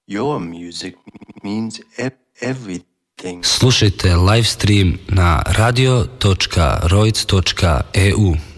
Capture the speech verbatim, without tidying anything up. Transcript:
Your music means everything. Slušajte live stream na radio točka roic točka e u.